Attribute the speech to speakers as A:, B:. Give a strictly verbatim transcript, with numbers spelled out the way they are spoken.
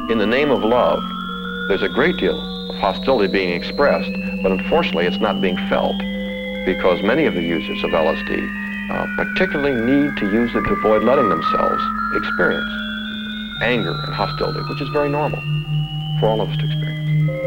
A: in the name of love, there's a great deal of hostility being expressed, but unfortunately it's not being felt because many of the users of L S D uh, particularly need to use it to avoid letting themselves experience anger and hostility, which is very normal for all of us to experience.